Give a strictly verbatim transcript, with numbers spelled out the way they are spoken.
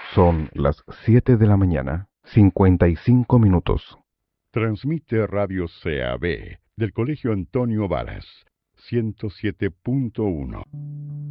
Son las siete de la mañana, cincuenta y cinco minutos. Transmite Radio C A B del Colegio Antonio Varas, ciento siete punto uno.